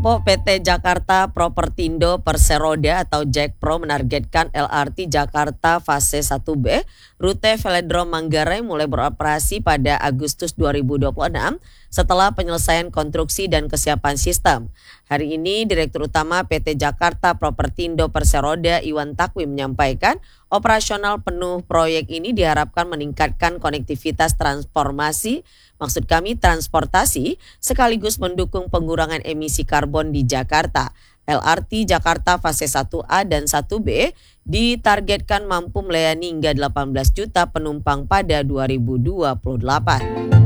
PT Jakarta Propertindo Perseroda atau Jakpro menargetkan LRT Jakarta fase 1B rute Velodrome Manggarai mulai beroperasi pada Agustus 2026 setelah penyelesaian konstruksi dan kesiapan sistem. Hari ini Direktur Utama PT Jakarta Propertindo Perseroda Iwan Takwim menyampaikan operasional penuh proyek ini diharapkan meningkatkan konektivitas transportasi sekaligus mendukung pengurangan emisi karbon di Jakarta. LRT Jakarta fase 1A dan 1B ditargetkan mampu melayani hingga 18 juta penumpang pada 2028.